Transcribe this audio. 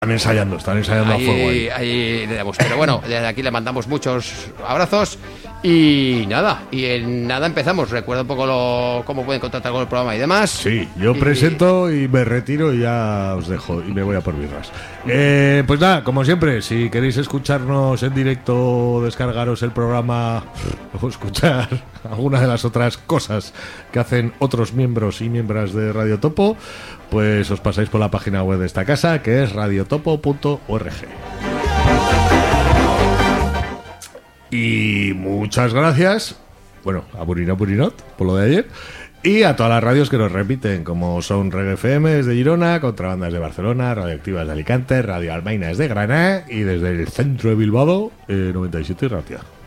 Están ensayando a fuego ahí. Ahí le damos. Pero bueno, desde aquí le mandamos muchos abrazos y nada, empezamos. Recuerda un poco cómo pueden contactar con el programa y demás. Sí, yo presento y me retiro y ya os dejo y me voy a por birras. Pues nada, como siempre, si queréis escucharnos en directo, descargaros el programa o escuchar alguna de las otras cosas que hacen otros miembros y miembros de Radio Topo, pues os pasáis por la página web de esta casa, que es radiotopo.org. Y muchas gracias, bueno, a Burinot por lo de ayer, y a todas las radios que nos repiten, como son Reggae FM de Girona, Contrabandas de Barcelona, Radioactivas de Alicante, Radio Almaina de Granada y desde el centro de Bilbao, 97 Ratia.